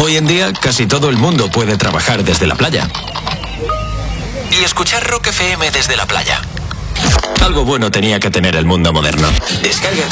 Hoy en día, casi todo el mundo puede trabajar desde la playa. Y escuchar Rock FM desde la playa. Algo bueno tenía que tener el mundo moderno. Descárgate